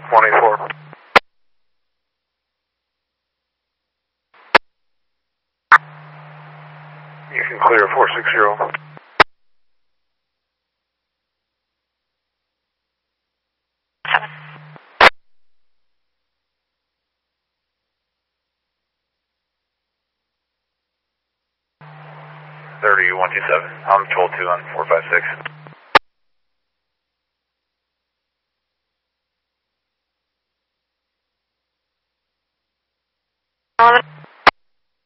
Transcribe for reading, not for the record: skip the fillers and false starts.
184. You can clear 460. 3127. I'm control 2 on 456.